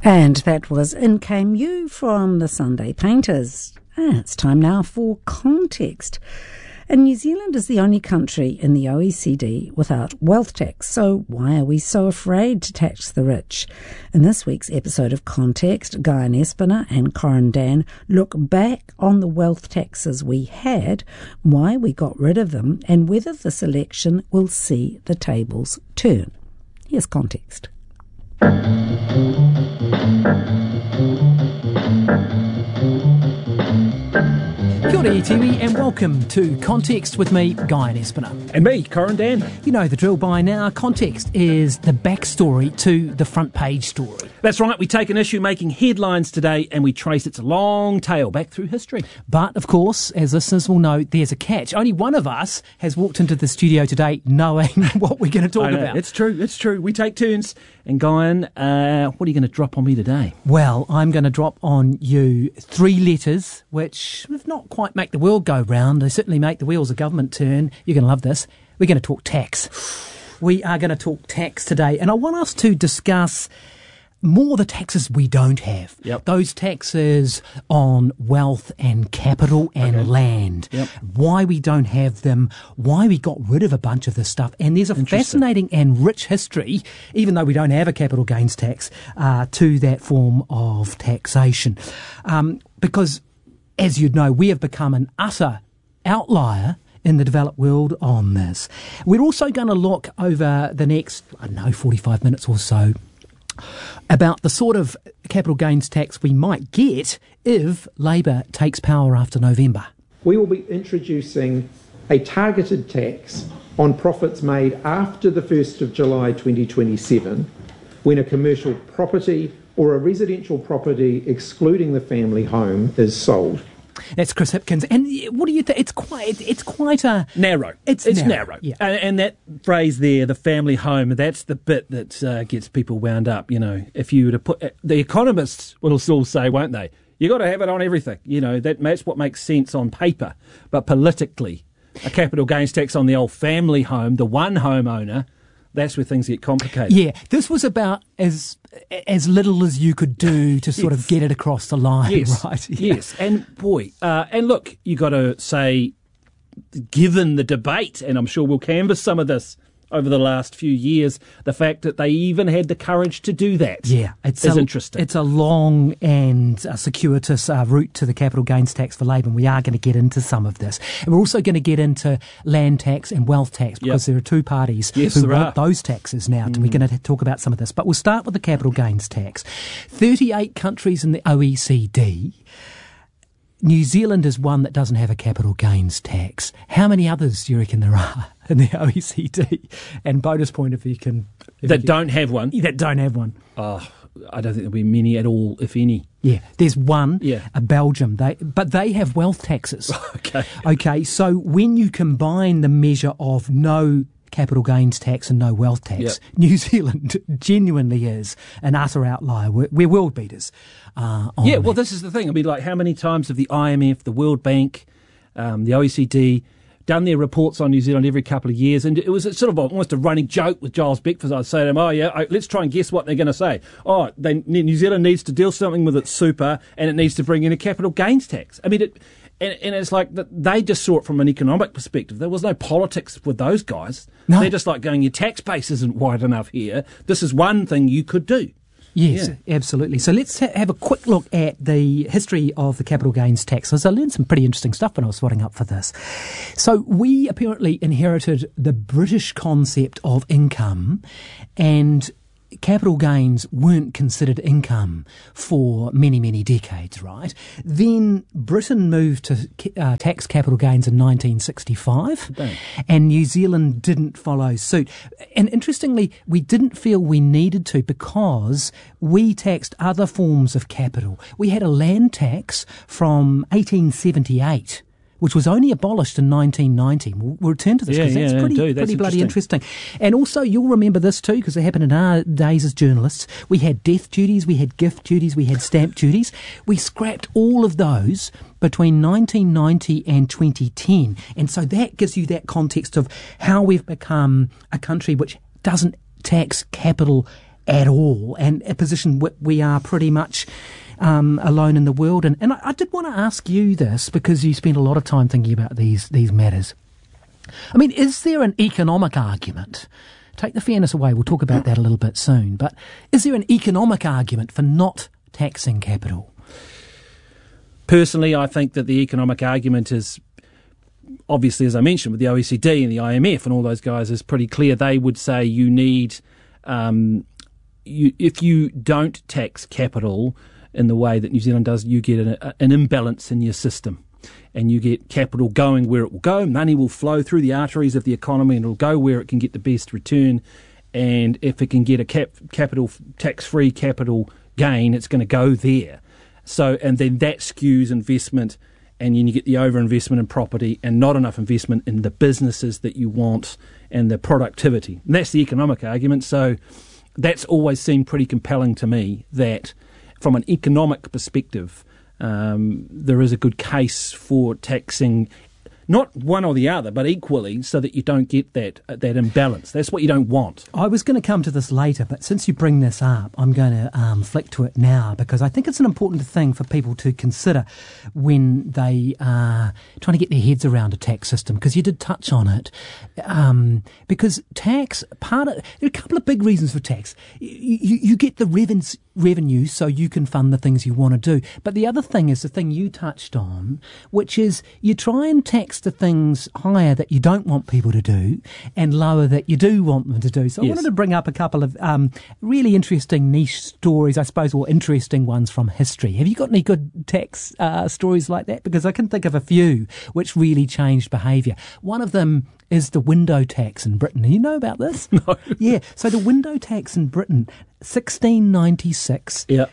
And that was In Came You from the Sunday Painters. It's time now for Context. And New Zealand is the only country in the OECD without wealth tax. So why are we so afraid to tax the rich? In this week's episode of Context, Guyon Espiner and Corin Dann look back on the wealth taxes we had, why we got rid of them, and whether this election will see the tables turn. Here's Context. Kia ora iwi, and welcome to Context with me, Guyon Espiner. And me, Corin Dann. You know the drill by now. Context is the backstory to the front page story. That's right, we take an issue making headlines today and we trace its long tail back through history. But, of course, as listeners will know, there's a catch. Only one of us has walked into the studio today knowing what we're going to talk about. It's true. We take turns. And Guyon, what are you going to drop on me today? Well, I'm going to drop on you 3 letters, which if not quite make the world go round, they certainly make the wheels of government turn. You're going to love this. We're going to talk tax. We are going to talk tax today, and I want us to discuss more the taxes we don't have. Yep. Those taxes on wealth and capital and land. Yep. Why we don't have them, why we got rid of a bunch of this stuff. And there's a fascinating and rich history, even though we don't have a capital gains tax, to that form of taxation. Because, as you'd know, we have become an utter outlier in the developed world on this. We're also going to look over the next, 45 minutes or so, about the sort of capital gains tax we might get if Labour takes power after November. We will be introducing a targeted tax on profits made after the 1st of July 2027 when a commercial property or a residential property excluding the family home is sold. That's Chris Hipkins. And what do you think? It's quite a... Narrow. It's narrow. Yeah. And that phrase there, the family home, that's the bit that gets people wound up. You know, if you were to put... The economists will still say, won't they? You got to have it on everything. You know, that's what makes sense on paper. But politically, a capital gains tax on the old family home, the one homeowner, that's where things get complicated. Yeah, this was about as little as you could do to sort of get it across the line, right? Yeah. Yes, and boy, and look, you got to say, given the debate, and I'm sure we'll canvass some of this over the last few years, the fact that they even had the courage to do that is interesting. It's a long and circuitous route to the capital gains tax for Labour, and we are going to get into some of this. And we're also going to get into land tax and wealth tax, because there are two parties who want those taxes now. We're going to talk about some of this. But we'll start with the capital gains tax. 38 countries in the OECD. New Zealand is one that doesn't have a capital gains tax. How many others do you reckon there are in the OECD? And bonus point if you can... don't have one? That don't have one. Oh, I don't think there'll be many at all, if any. Yeah, there's one, a Belgium. But they have wealth taxes. Okay, so when you combine the measure of no capital gains tax and no wealth tax, New Zealand genuinely is an utter outlier. We're world beaters. Well, this is the thing. I mean, like, how many times have the IMF, the World Bank, the OECD done their reports on New Zealand every couple of years? And it was sort of almost a running joke with Giles Beckford. I'd say to him, let's try and guess what they're going to say. New Zealand needs to deal something with its super, and it needs to bring in a capital gains tax. I mean, And it's like that they just saw it from an economic perspective. There was no politics with those guys. No. They're just like going, your tax base isn't wide enough here. This is one thing you could do. Yes, absolutely. So let's have a quick look at the history of the capital gains tax. So I learned some pretty interesting stuff when I was swatting up for this. So we apparently inherited the British concept of income, and capital gains weren't considered income for many, many decades, right? Then Britain moved to tax capital gains in 1965, and New Zealand didn't follow suit. And interestingly, we didn't feel we needed to because we taxed other forms of capital. We had a land tax from 1878. Which was only abolished in 1990. We'll return to this because that's pretty bloody interesting. And also, you'll remember this too, because it happened in our days as journalists. We had death duties, we had gift duties, we had stamp duties. We scrapped all of those between 1990 and 2010. And so that gives you that context of how we've become a country which doesn't tax capital at all, and a position we are pretty much alone in the world. And I did want to ask you this, because you spend a lot of time thinking about these matters. I mean, is there an economic argument? Take the fairness away, we'll talk about that a little bit soon, but is there an economic argument for not taxing capital? Personally, I think that the economic argument is, obviously, as I mentioned, with the OECD and the IMF and all those guys, is pretty clear. They would say you need, if you don't tax capital in the way that New Zealand does, you get an imbalance in your system. And you get capital going where it will go. Money will flow through the arteries of the economy, and it will go where it can get the best return. And if it can get a capital tax-free capital gain, it's going to go there. So, and then that skews investment, and then you get the overinvestment in property and not enough investment in the businesses that you want and the productivity. And that's the economic argument. So that's always seemed pretty compelling to me, that from an economic perspective, there is a good case for taxing, not one or the other, but equally, so that you don't get that imbalance. That's what you don't want. I was going to come to this later, but since you bring this up, I'm going to flick to it now, because I think it's an important thing for people to consider when they are trying to get their heads around a tax system, because you did touch on it. Because tax, there are a couple of big reasons for tax. You get the revenue so you can fund the things you want to do. But the other thing is the thing you touched on, which is you try and tax the things higher that you don't want people to do and lower that you do want them to do. So I wanted to bring up a couple of really interesting niche stories, I suppose, or interesting ones from history. Have you got any good tax stories like that? Because I can think of a few which really changed behaviour. One of them is the window tax in Britain. Do you know about this? No. Yeah, so the window tax in Britain, 1696 to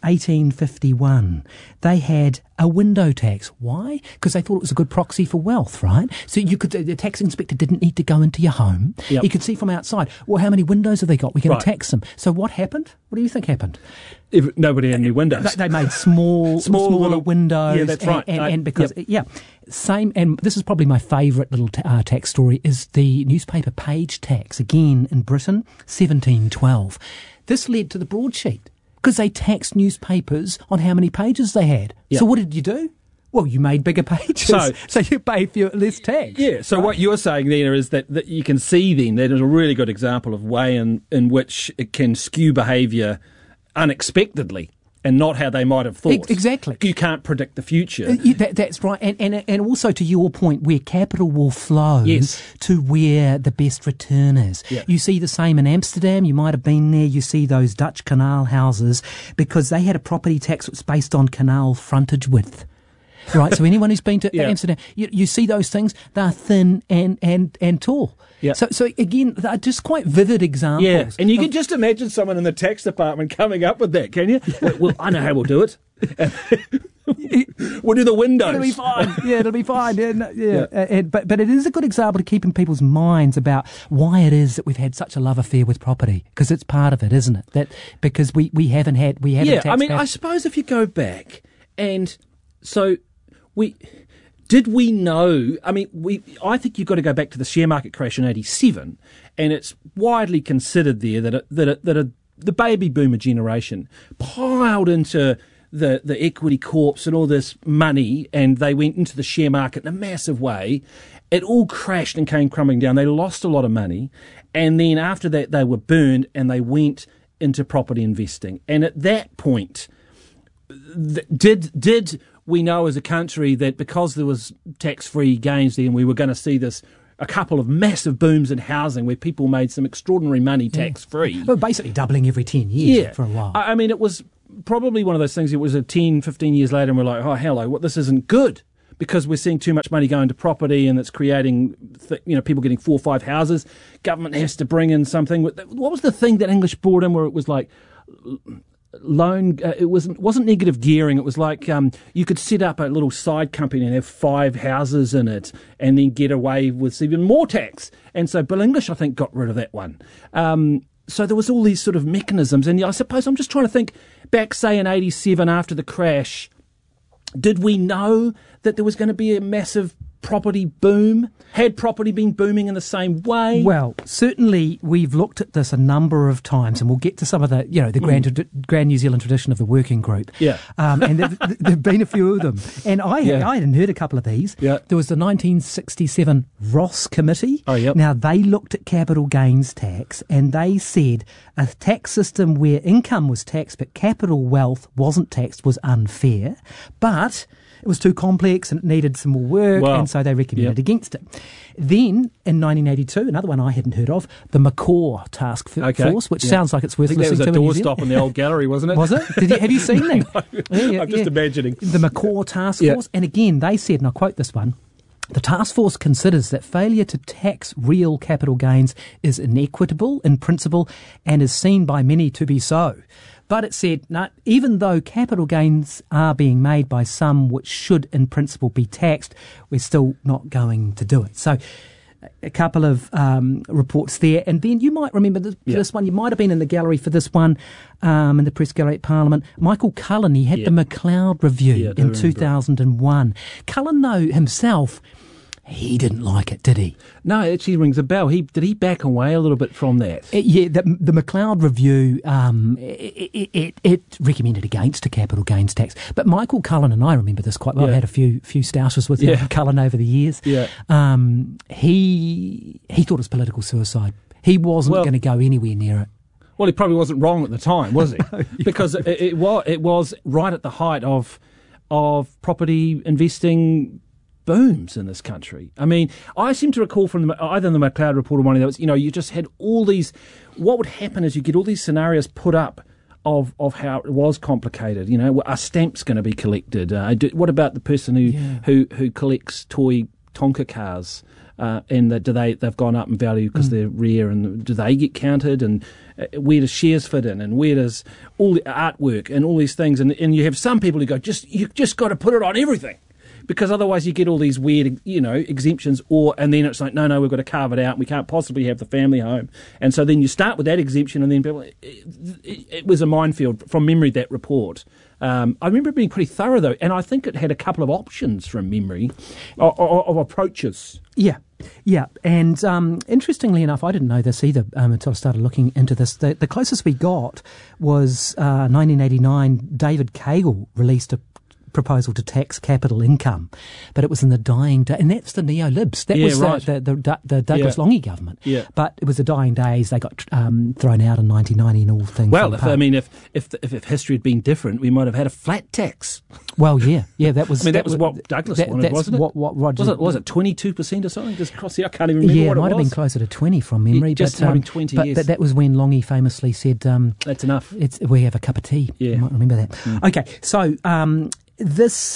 1851, they had a window tax. Why? Because they thought it was a good proxy for wealth, right? So the tax inspector didn't need to go into your home. Yep. He could see from outside, well, how many windows have they got? We're going to tax them. So what happened? What do you think happened? Nobody had any windows. They made smaller windows. Yeah, that's right. And because, same, and this is probably my favourite little tax story, is the newspaper page tax, again in Britain, 1712. This led to the broadsheet, because they taxed newspapers on how many pages they had. Yep. So what did you do? Well, you made bigger pages, so you pay for less tax. Yeah, so what you're saying, Nina, is that you can see then that is a really good example of way in which it can skew behaviour unexpectedly and not how they might have thought. Exactly. You can't predict the future. That's right. And also to your point, where capital will flow to where the best return is. Yeah. You see the same in Amsterdam. You might have been there. You see those Dutch canal houses, because they had a property tax that was based on canal frontage width. Right, so anyone who's been to Amsterdam, you see those things, they're thin and tall. Yeah. So again, they're just quite vivid examples. Yeah, and you can just imagine someone in the tax department coming up with that, can you? Well, I know how we'll do it. We'll do the windows. It'll be fine. Yeah, it'll be fine. But it is a good example to keep in people's minds about why it is that we've had such a love affair with property, because it's part of it, isn't it? That because we haven't Yeah, I mean, I suppose if you go back and so did we know? I mean, I think you've got to go back to the share market crash in '87, and it's widely considered there that the baby boomer generation piled into the equity corps and all this money, and they went into the share market in a massive way. It all crashed and came crumbling down. They lost a lot of money, and then after that, they were burned, and they went into property investing. And at that point, did we know as a country that because there was tax-free gains then we were going to see a couple of massive booms in housing where people made some extraordinary money tax-free. Well, basically doubling every 10 years for a while. I mean, it was probably one of those things, it was 10, 15 years later and we're like, oh, hello, this isn't good, because we're seeing too much money going to property and it's creating, people getting 4 or 5 houses. Government has to bring in something. What was the thing that English brought in where it was like loan, it wasn't negative gearing, it was like you could set up a little side company and have 5 houses in it and then get away with even more tax. And so Bill English, I think, got rid of that one. So there was all these sort of mechanisms, and I suppose I'm just trying to think back, say in '87 after the crash, did we know that there was going to be a massive property boom? Had property been booming in the same way? Well, certainly we've looked at this a number of times, and we'll get to some of the, the grand New Zealand tradition of the working group. Yeah. And there've been a few of them. And I hadn't heard a couple of these. Yeah. There was the 1967 Ross Committee. Oh, yep. Now, they looked at capital gains tax, and they said a tax system where income was taxed but capital wealth wasn't taxed was unfair. But it was too complex and it needed some more work, and so they recommended against it. Then, in 1982, another one I hadn't heard of, the Macaw Task Force, which sounds like it's worth listening to. That was a doorstop in the old gallery, wasn't it? Was it? Have you seen that? No, I'm just imagining. The Macaw Task Force, and again, they said, and I'll quote this one, the task force considers that failure to tax real capital gains is inequitable in principle and is seen by many to be so. But it said, no, even though capital gains are being made by some which should in principle be taxed, we're still not going to do it. So a couple of reports there. And then you might remember this one. You might have been in the gallery for this one, in the press gallery at Parliament. Michael Cullen, he had the McLeod Review in 2001. Cullen, though, himself, he didn't like it, did he? No, it actually rings a bell. Did he back away a little bit from that? The McLeod Review, it recommended against a capital gains tax. But Michael Cullen, and I remember this quite well, I had a few stoushes with Cullen over the years. Yeah. He thought it was political suicide. He wasn't going to go anywhere near it. Well, he probably wasn't wrong at the time, was he? Because it was right at the height of property investing booms in this country. I mean, I seem to recall from either the McLeod report or one of those, you just had all these, what would happen is you get all these scenarios put up of how it was complicated. Are stamps going to be collected? What about the person who collects toy Tonka cars? And they've gone up in value because they're rare, and do they get counted? And where does shares fit in? And where does all the artwork and all these things? And you have some people who go, you've just got to put it on everything. Because otherwise you get all these weird, exemptions, and then it's like, no, we've got to carve it out. We can't possibly have the family home. And so then you start with that exemption, and then people, it was a minefield from memory, that report. I remember it being pretty thorough, though, and I think it had a couple of options from memory of approaches. Yeah. And interestingly enough, I didn't know this either until I started looking into this. The closest we got was 1989, David Cagle released a proposal to tax capital income, but it was in the dying day, and that's the neo-libs. That was right. the Douglas Longy government. Yeah. But it was the dying days. They got thrown out in 1990 and all things. Well, if history had been different, we might have had a flat tax. Well, that was. that was what Douglas wanted, wasn't it? What Roger, was it 22% or something? Just across the, I can't even remember what it was. Yeah, it might have been closer to 20 from memory. Just might have been 20 years. But that was when Longy famously said, "That's enough. We have a cup of tea." Yeah, you might remember that. Okay, so. This,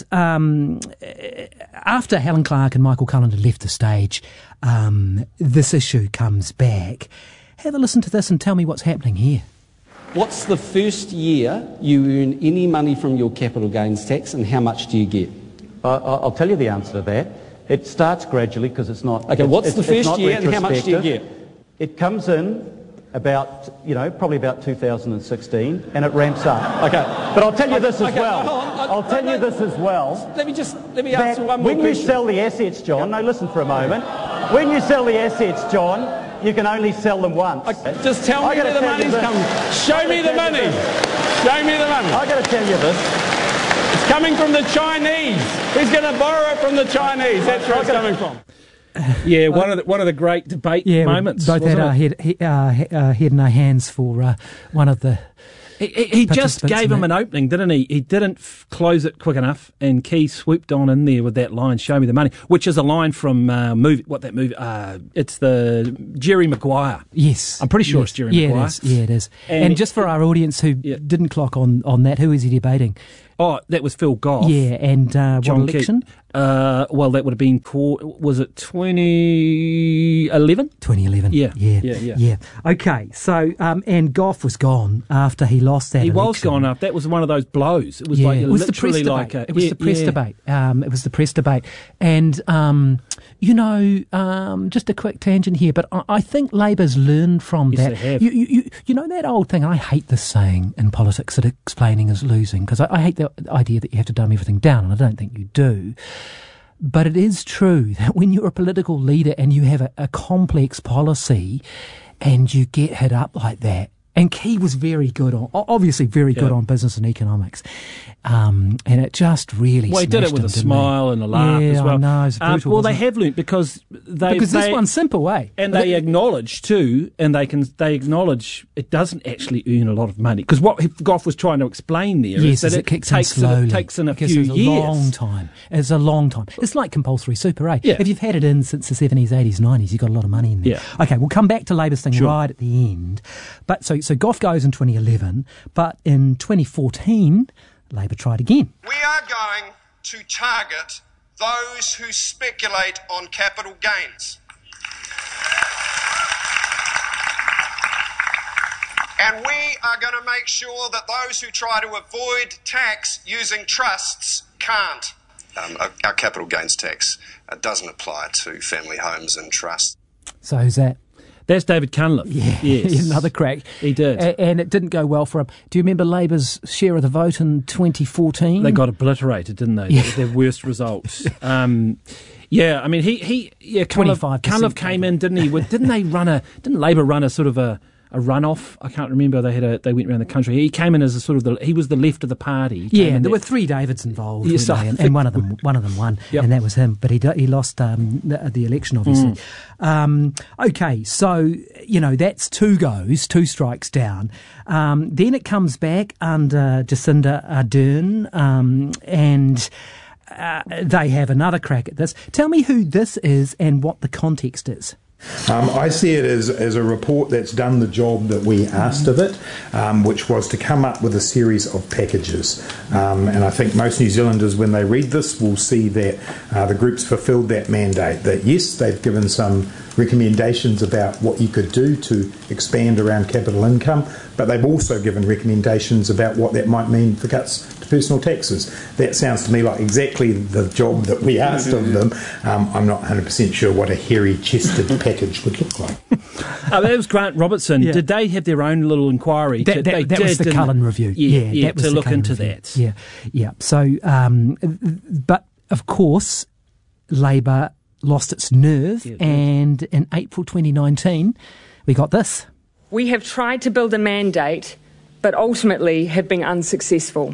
after Helen Clark and Michael Cullen had left the stage, this issue comes back. Have a listen to this and tell me what's happening here. What's the first year you earn any money from your capital gains tax, and how much do you get? I'll tell you the answer to that. It starts gradually because it's not... Okay, what's the first year and how much do you get? It comes in about, probably about 2016, and it ramps up. Okay. But I'll tell you this as well. I'll tell you this as well. Let me ask you one more question. When you sell the assets, John, listen for a moment. When you sell the assets, John, you can only sell them once. Just tell me where the money's coming. Show me the money. Show me the money. I've got to tell you this. It's coming from the Chinese. Who's going to borrow it from the Chinese? That's where it's coming from. Yeah, one of the great debate moments. Both had our head in our hands for one of the. He just gave him an opening, didn't he? He didn't close it quick enough, and Key swooped on in there with that line, "Show me the money," which is a line from movie. It's the Jerry Maguire. Yes, I'm pretty sure it's Jerry Maguire. It is. And just for our audience who didn't clock on that, who is he debating? Oh, that was Phil Goff. Yeah, and John what election? Well, that would have been was it 2011? 2011. Yeah. Okay, so and Goff was gone after he lost that. He election. was gone up. That was one of those blows. It was it was the press debate. It was the press debate. It was the press debate, and just a quick tangent here, but I think Labour's learned from that. They have. You know that old thing. I hate this saying in politics that explaining is losing, because I hate the idea that you have to dumb everything down, and I don't think you do. But it is true that when you're a political leader and you have a complex policy and you get hit up like that, and Key was very good on business and economics. And it just really Well, he did it with a smile and a laugh as well. I know, it's brutal, well, they have learnt because this one's simple, eh? And they acknowledge too, and they acknowledge it doesn't actually earn a lot of money. Because what Gough was trying to explain there is that it kicks in slowly. It takes in a few years. It's a long time. It's like compulsory super, eh? Yeah. If you've had it in since the 70s, 80s, 90s, you've got a lot of money in there. Yeah. Okay, we'll come back to Labour's thing right at the end. But so Gough goes in 2011, but in 2014, Labour tried again. We are going to target those who speculate on capital gains. And we are going to make sure that those who try to avoid tax using trusts can't. Our capital gains tax doesn't apply to family homes and trusts. So who's that? That's David Cunliffe. Yeah, yes. Another crack. He did. And it didn't go well for him. Do you remember Labour's share of the vote in 2014? They got obliterated, didn't they? Yeah. Their worst result. Yeah, I mean, Cunliffe came in, didn't he? Didn't Labour run a sort of a runoff? I can't remember. They went around the country. He came in as he was the left of the party. Yeah, and there were three Davids involved, yes, and one of them won, yep. And that was him. But he lost the election, obviously. Okay, so that's two strikes down. Then it comes back under Jacinda Ardern, and they have another crack at this. Tell me who this is and what the context is. I see it as a report that's done the job that we asked of it, which was to come up with a series of packages. And I think most New Zealanders, when they read this, will see that the group's fulfilled that mandate, that yes, they've given some recommendations about what you could do to expand around capital income, but they've also given recommendations about what that might mean for cuts to personal taxes. That sounds to me like exactly the job that we asked of them. I'm not 100% sure what a hairy-chested package would look like. That was Grant Robertson. Yeah. Did they have their own little inquiry? That was the Cullen Review. Yeah, that was to the look Cullen into Review. that. Yeah. So, but of course, Labour lost its nerve, and in April 2019, we got this. We have tried to build a mandate, but ultimately have been unsuccessful.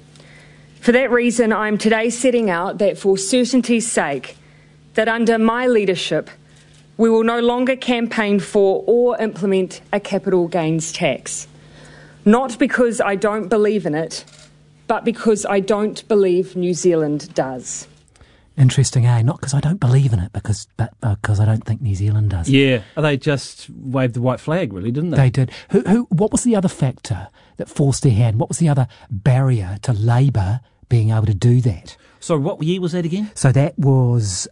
For that reason, I am today setting out that for certainty's sake, that under my leadership, we will no longer campaign for or implement a capital gains tax. Not because I don't believe in it, but because I don't believe New Zealand does. Interesting, eh? Not because I don't believe in it, but because I don't think New Zealand does. Yeah, they just waved the white flag, really, didn't they? They did. What was the other factor that forced their hand? What was the other barrier to Labour being able to do that? So what year was that again? So that was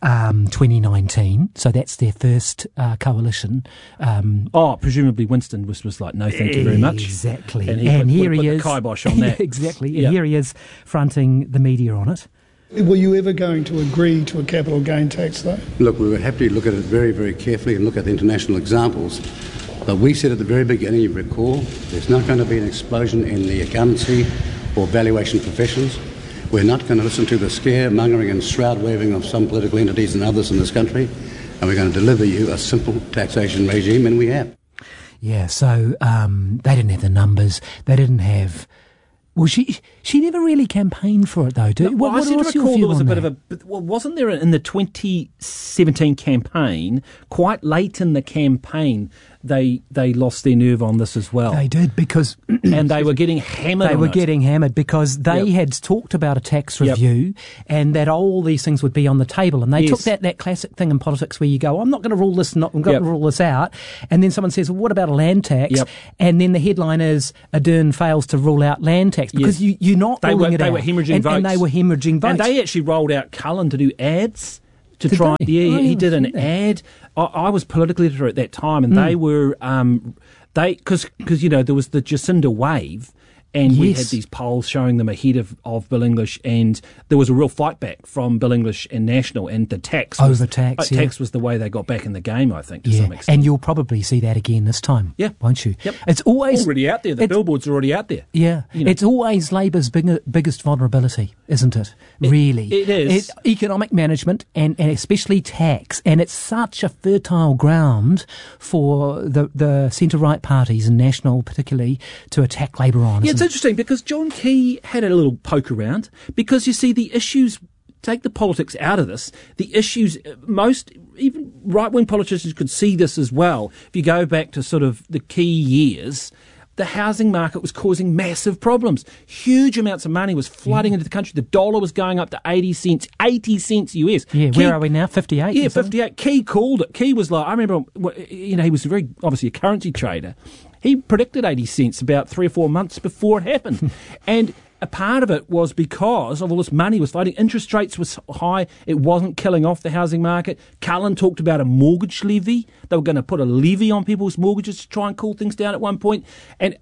2019. So that's their first coalition. Presumably Winston was like, no, thank you very much. Exactly. And here he he is. is. The kibosh on that. Exactly. Yep. And here he is fronting the media on it. Were you ever going to agree to a capital gain tax, though? Look, we would happily look at it very, very carefully and look at the international examples. But we said at the very beginning, you recall, there's not going to be an explosion in the accountancy or valuation professions. We're not going to listen to the scaremongering and shroud-waving of some political entities and others in this country. And we're going to deliver you a simple taxation regime, and we have. Yeah, so they didn't have the numbers. They didn't have... Well, she never really campaigned for it, though. I seem to recall there was a bit of a... Well, wasn't there in the 2017 campaign, quite late in the campaign, they lost their nerve on this as well? They did, because... and they were getting hammered They were getting hammered because they had talked about a tax review and that all these things would be on the table. And they took that classic thing in politics where you go, I'm not going to rule this, I'm going to rule this out. And then someone says, well, what about a land tax? And then the headline is, Ardern fails to rule out land tax. Because you're not ruling it out. They were hemorrhaging votes. And they were hemorrhaging votes. And they actually rolled out Cullen to do ads. He did an ad. I was political editor at that time, and they were because there was the Jacinda wave, And we Yes. had these polls showing them ahead of Bill English, and there was a real fight back from Bill English and National, and the tax was, tax was the way they got back in the game, I think, to some extent. And you'll probably see that again this time, won't you? Yep. It's always already out there. The billboards are already out there. Yeah, it's always Labour's biggest vulnerability, isn't it? Really, it is. It's economic management and especially tax, and it's such a fertile ground for the centre-right parties and National particularly to attack Labour on. Yeah, it's interesting because John Key had a little poke around because you see the issues. Take the politics out of this. The issues, even right-wing politicians could see this as well. If you go back to sort of the key years, the housing market was causing massive problems. Huge amounts of money was flooding into the country. The dollar was going up to 80 cents US. Yeah, where are we now? 58? Yeah, 58. Key called it. Key was like, I remember, he was very, obviously a currency trader. He predicted 80 cents about 3 or 4 months before it happened. And a part of it was because of all this money was floating. Interest rates was high. It wasn't killing off the housing market. Cullen talked about a mortgage levy. They were going to put a levy on people's mortgages to try and cool things down at one point. And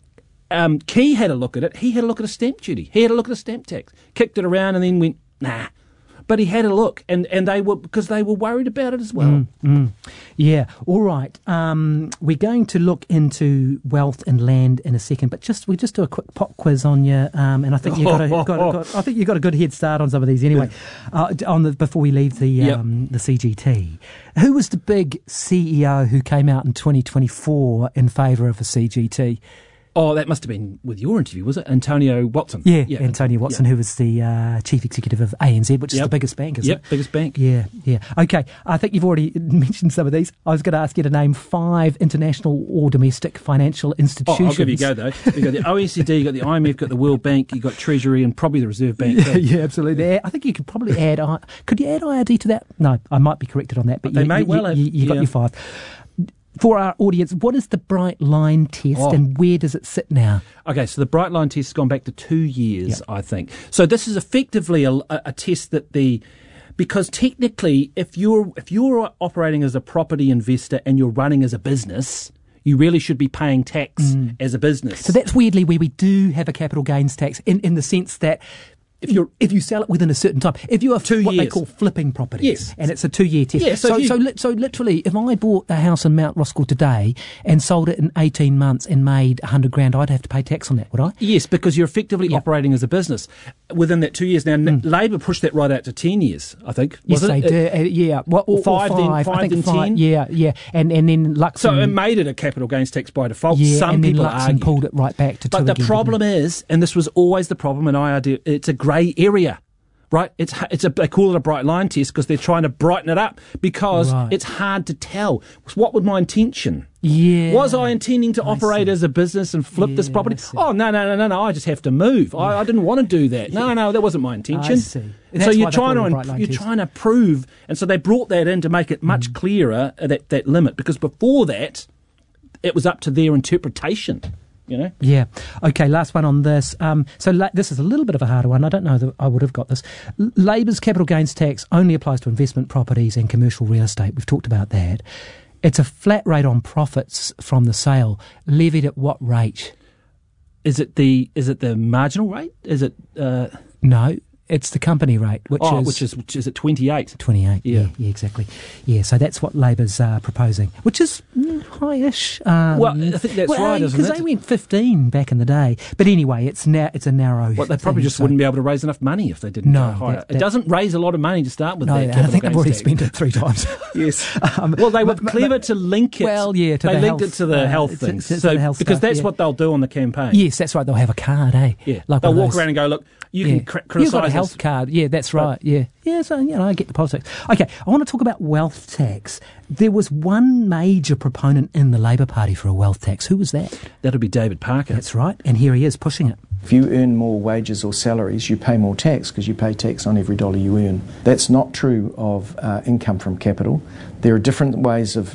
Key had a look at it. He had a look at a stamp duty. He had a look at a stamp tax. Kicked it around and then went, nah. But he had a look, and they were, because they were worried about it as well. Yeah, all right. We're going to look into wealth and land in a second, but we just do a quick pop quiz on you, and I think you I think you got a good head start on some of these anyway. Before we leave the CGT, who was the big CEO who came out in 2024 in favour of a CGT? Oh, that must have been with your interview, was it? Antonio Watson. Yeah, Antonio Watson, who was the chief executive of ANZ, which is the biggest bank, isn't it? Yep, biggest bank. Yeah. Okay, I think you've already mentioned some of these. I was going to ask you to name 5 international or domestic financial institutions. Oh, I'll give you a go, though. You've got the OECD, you've got the IMF, you've got the World Bank, you've got Treasury, and probably the Reserve Bank. Yeah, absolutely. I think you could probably add... Could you add IRD to that? No, I might be corrected on that, but they may well have. You got your 5. For our audience, what is the Bright Line test and where does it sit now? Okay, so the Bright Line test has gone back to 2 years, I think. So this is effectively a test that because technically, if you're operating as a property investor and you're running as a business, you really should be paying tax as a business. So that's weirdly where we do have a capital gains tax in the sense that if you sell it within a certain time, if you are 2 years, what they call flipping properties, and it's a 2-year test. Yeah, so literally, if I bought a house in Mount Roskill today and sold it in 18 months and made $100,000, I'd have to pay tax on that, would I? Yes, because you're effectively operating as a business within that 2 years. Now, Labor pushed that right out to 10 years, I think. Yes, they did. Yeah, or 5 then 10. Yeah, and then Luxon. So it made it a capital gains tax by default. Yeah, Some and people then Luxon argue. pulled it right back to 2 But the again, problem is, and this was always the problem in IRD, it's a grey area. Right, they call it a bright line test because they're trying to brighten it up because it's hard to tell. What was my intention? Yeah, was I intending to operate as a business and flip this property? Oh no! I just have to move. I didn't want to do that. No, that wasn't my intention. I see. So you're trying to prove, and so they brought that in to make it much clearer that limit, because before that, it was up to their interpretation. Yeah. Okay, last one on this. This is a little bit of a harder one. I don't know that I would have got this. Labor's capital gains tax only applies to investment properties and commercial real estate. We've talked about that. It's a flat rate on profits from the sale. Levied at what rate? Is it the marginal rate? Is it no? It's the company rate, which is at 28. 28, yeah, exactly. Yeah, so that's what Labor's proposing, which is high-ish. Well, I think that's right, isn't it? Because they went 15 back in the day. But anyway, it's a narrow. Well, they probably just wouldn't be able to raise enough money if they didn't go higher. It doesn't raise a lot of money to start with. No, I think they've already spent it 3 times. Yes. Well, they were clever to link it. Well, yeah, they linked it to the health things. Because that's what they'll do on the campaign. Yes, that's right. They'll have a card, eh? Yeah. They'll walk around and go, look, you can criticise. You've got a health card. Yeah, that's right. Yeah. So I get the politics. Okay, I want to talk about wealth tax. There was one major proponent in the Labor Party for a wealth tax. Who was that? That'll be David Parker. That's right, and here he is pushing it. If you earn more wages or salaries, you pay more tax because you pay tax on every dollar you earn. That's not true of income from capital. There are different ways of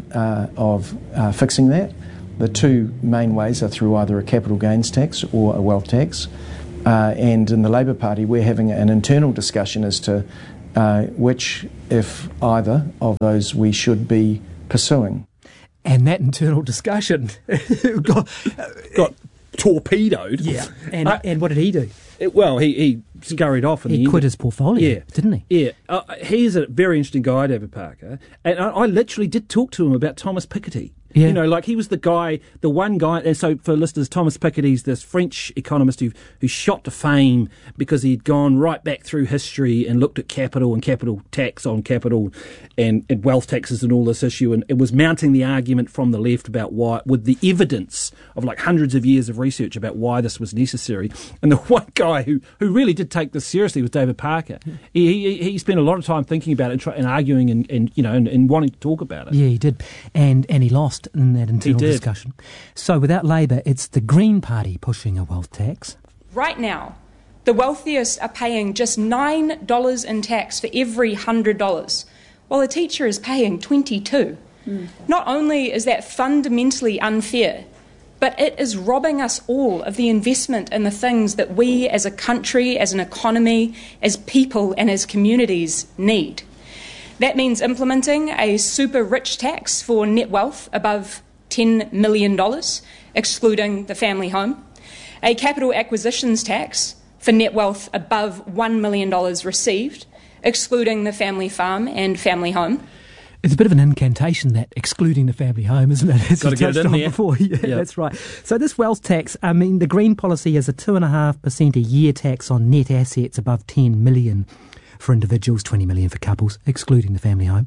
fixing that. The 2 main ways are through either a capital gains tax or a wealth tax. And in the Labor Party, we're having an internal discussion as to which, if either, of those we should be pursuing. And that internal discussion got torpedoed. Yeah, and what did he do? He scurried off. He quit his portfolio, didn't he? Yeah. He's a very interesting guy, David Parker. And I literally did talk to him about Thomas Piketty. Yeah. You know, like he was the one guy. And so for listeners, Thomas Piketty's this French economist who shot to fame because he'd gone right back through history and looked at capital and capital tax on capital and wealth taxes and all this issue. And it was mounting the argument from the left about why, with the evidence of like hundreds of years of research about why this was necessary. And the one guy who really did take this seriously was David Parker. He spent a lot of time thinking about it and arguing and wanting to talk about it. Yeah, he did. And he lost in that internal discussion. So without Labour, it's the Green Party pushing a wealth tax. Right now, the wealthiest are paying just $9 in tax for every $100, while a teacher is paying $22. Not only is that fundamentally unfair, but it is robbing us all of the investment in the things that we as a country, as an economy, as people and as communities need. That means implementing a super rich tax for net wealth above $10 million, excluding the family home, a capital acquisitions tax for net wealth above $1 million received, excluding the family farm and family home. It's a bit of an incantation, that excluding the family home, isn't it? It's got to get it in there. Before. Yeah, that's right. So this wealth tax, I mean, the Green policy is a 2.5% a year tax on net assets above 10 million for individuals, 20 million for couples, excluding the family home.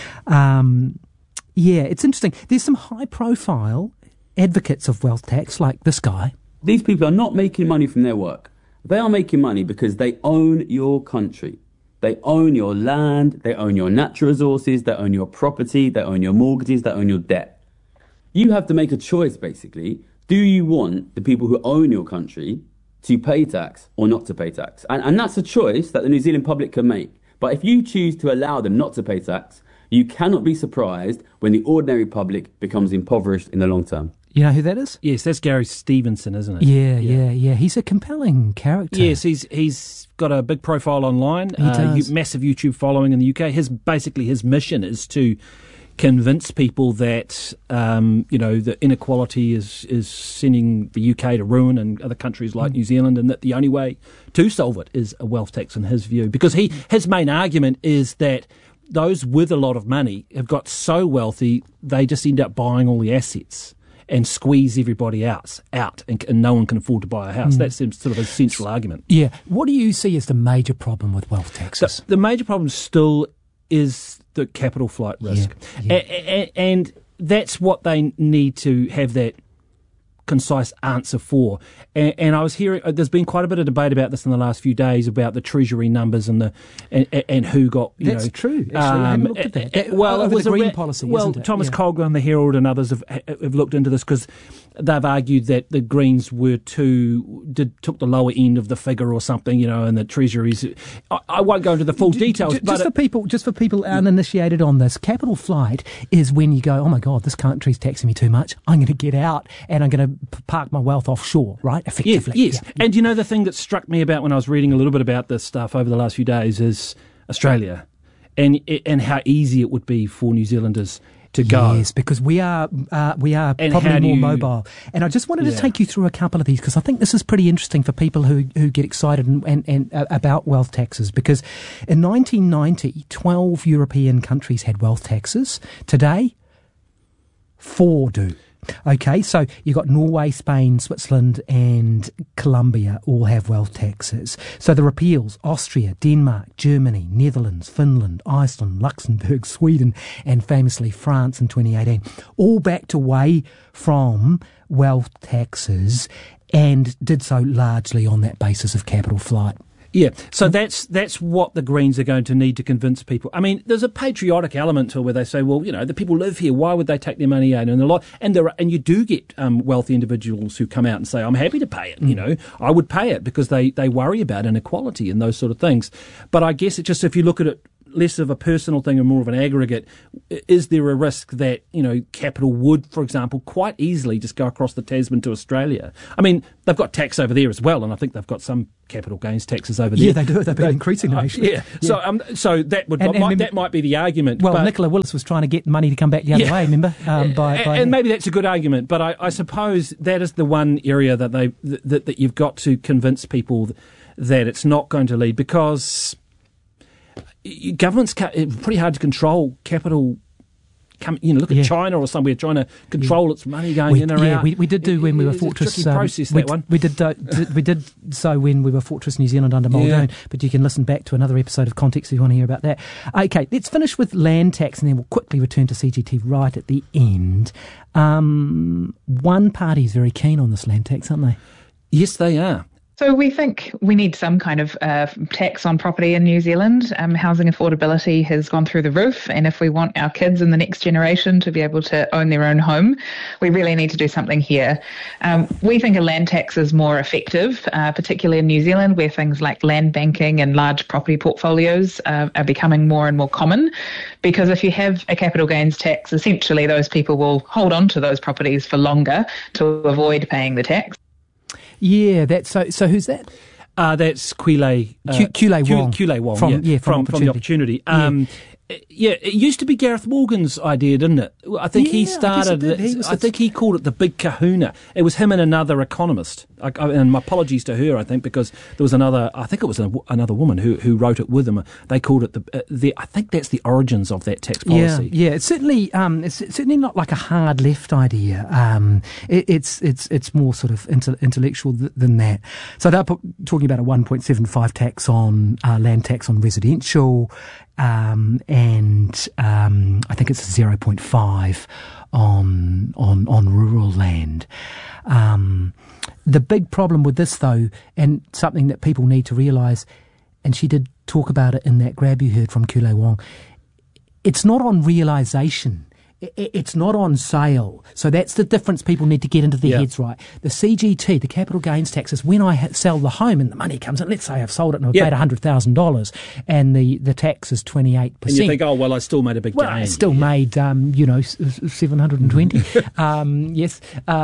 It's interesting. There's some high-profile advocates of wealth tax, like this guy. These people are not making money from their work. They are making money because they own your country. They own your land, they own your natural resources, they own your property, they own your mortgages, they own your debt. You have to make a choice, basically. Do you want the people who own your country to pay tax or not to pay tax? And that's a choice that the New Zealand public can make. But if you choose to allow them not to pay tax, you cannot be surprised when the ordinary public becomes impoverished in the long term. You know who that is? Yes, that's Gary Stevenson, isn't it? Yeah. He's a compelling character. Yes, he's got a big profile online, massive YouTube following in the UK. His mission is to convince people that the inequality is sending the UK to ruin and other countries like New Zealand, and that the only way to solve it is a wealth tax, in his view. Because his main argument is that those with a lot of money have got so wealthy they just end up buying all the assets and squeeze everybody else out, and no one can afford to buy a house. That seems sort of a central argument. Yeah. What do you see as the major problem with wealth taxes? The major problem still is the capital flight risk. And that's what they need to have that concise answer for. And I was hearing, there's been quite a bit of debate about this in the last few days about the Treasury numbers and who got, That's true. Actually, I hadn't looked at that. It was the Green policy, isn't it? Thomas Colgan, the Herald, and others have looked into this because they've argued that the Greens took the lower end of the figure or something, and the Treasury's. I won't go into the full details. Just for people uninitiated on this, capital flight is when you go, oh my God, this country's taxing me too much. I'm going to get out and I'm going to park my wealth offshore, right? Effectively. Yes. Yeah. And the thing that struck me about when I was reading a little bit about this stuff over the last few days is Australia, and how easy it would be for New Zealanders to go. Yes, because we are probably more mobile. And I just wanted to take you through a couple of these, because I think this is pretty interesting for people who get excited and about wealth taxes. Because in 1990, 12 European countries had wealth taxes. Today, 4 do. Okay, so you've got Norway, Spain, Switzerland and Colombia all have wealth taxes. So the repeals: Austria, Denmark, Germany, Netherlands, Finland, Iceland, Luxembourg, Sweden and famously France in 2018, all backed away from wealth taxes and did so largely on that basis of capital flight. Yeah, so that's what the Greens are going to need to convince people. I mean, there's a patriotic element to it where they say, well, the people live here, why would they take their money out? And you do get wealthy individuals who come out and say, I'm happy to pay it. I would pay it because they worry about inequality and those sort of things. But I guess it just, if you look at it less of a personal thing and more of an aggregate, is there a risk that, capital would, for example, quite easily just go across the Tasman to Australia? I mean, they've got tax over there as well, and I think they've got some capital gains taxes over there. Yeah, they do. They've been increasing, actually. Yeah. So that would that might be the argument. Well, Nicola Willis was trying to get money to come back the other way, remember? And maybe that's a good argument, but I suppose that is the one area that that you've got to convince people that it's not going to lead, because governments it's pretty hard to control capital. Look at China or somewhere trying to control its money going in or out. We did do when we were Fortress. It's a tricky process, that one. We did so when we were Fortress New Zealand under Muldoon, but you can listen back to another episode of Context if you want to hear about that. Okay, let's finish with land tax and then we'll quickly return to CGT right at the end. One party is very keen on this land tax, aren't they? Yes, they are. So we think we need some kind of tax on property in New Zealand. Housing affordability has gone through the roof, and if we want our kids in the next generation to be able to own their own home, we really need to do something here. We think a land tax is more effective, particularly in New Zealand, where things like land banking and large property portfolios are becoming more and more common, because if you have a capital gains tax, essentially those people will hold on to those properties for longer to avoid paying the tax. Yeah, that's so who's that? That's Kwile Wong. Kwile Wong, from The Opportunity. It used to be Gareth Morgan's idea, didn't it? I think he started it. I think he called it the Big Kahuna. It was him and another economist. And my apologies to her, I think, because there was another woman who wrote it with him. They called it I think that's the origins of that tax policy. Yeah. It's certainly not like a hard left idea. It's more sort of intellectual than that. So they're talking about a 1.75 tax on land tax on residential. And I think it's a 0.5 on rural land. The big problem with this, though, and something that people need to realise, and she did talk about it in that grab you heard from Kwile Wong, it's not on realisation. It's not on sale. So that's the difference people need to get into their heads right. The CGT, the capital gains tax, is when I sell the home and the money comes in. Let's say I've sold it and I've paid $100,000 and the tax is 28%. And you think, I still made a big gain. I still made, 720. Yes.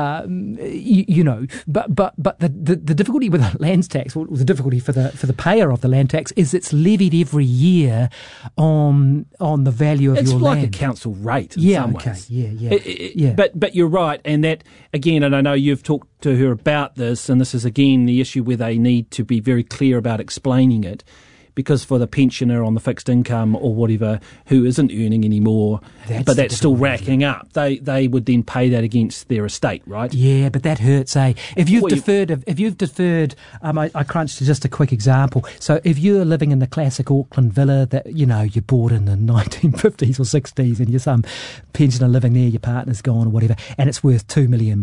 But the difficulty with the land tax, or the difficulty for the payer of the land tax, is it's levied every year on the value of your land. It's like a council rate. Okay. But you're right, and that again, and I know you've talked to her about this, and this is again the issue where they need to be very clear about explaining it, because for the pensioner on the fixed income or whatever who isn't earning anymore, but that's still racking up, they would then pay that against their estate, right? Yeah, but that hurts, eh? If you've deferred, I crunched just a quick example. So if you're living in the classic Auckland villa that, you bought in the 1950s or 60s and you're some pensioner living there, your partner's gone or whatever, and it's worth $2 million,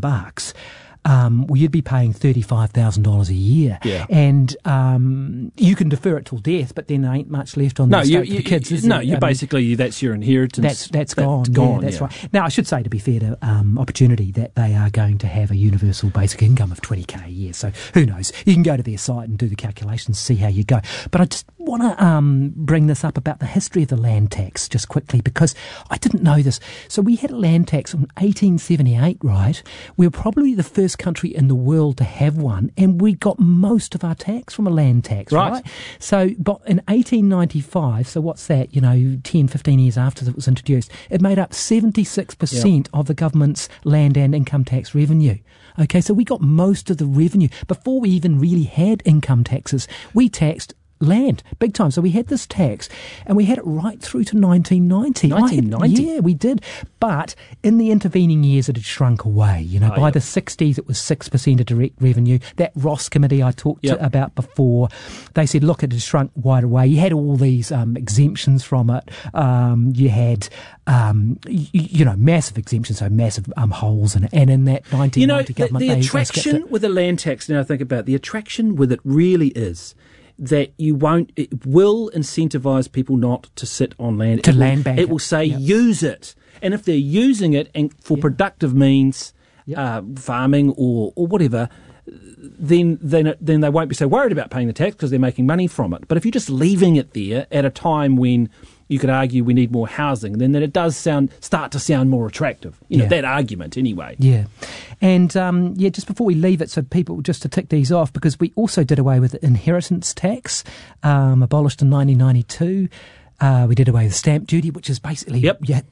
you'd be paying $35,000 a year. Yeah. And you can defer it till death, but then there ain't much left on the estate for the kids, is there? No, basically, that's your inheritance. That's gone. That's right. Now, I should say, to be fair to Opportunity, that they are going to have a universal basic income of $20,000 a year. So who knows? You can go to their site and do the calculations, see how you go. But I just want to bring this up about the history of the land tax just quickly, because I didn't know this. So we had a land tax in 1878, right? We were probably the first country in the world to have one, and we got most of our tax from a land tax, right? So, but in 1895, so what's that, 10, 15 years after it was introduced, it made up 76% of the government's land and income tax revenue. Okay, so we got most of the revenue. Before we even really had income taxes, we taxed land big time. So we had this tax and we had it right through to 1990. Yeah, we did. But in the intervening years it had shrunk away. By the 60s it was 6% of direct revenue. That Ross committee I talked about before, they said, look, it had shrunk wide away. You had all these exemptions from it. You had massive exemptions, so massive holes in it. And in that 1990 government, the attraction with a land tax, now I think about the attraction with it really is that it will incentivise people not to sit on land. Land bank. It will say use it. And if they're using it and for productive means, farming or whatever, then they won't be so worried about paying the tax because they're making money from it. But if you're just leaving it there at a time when you could argue we need more housing, then it does start to sound more attractive. You know, that argument anyway. Yeah. And, just before we leave it, so people, just to tick these off, because we also did away with the inheritance tax, abolished in 1992. We did away with stamp duty, which is basically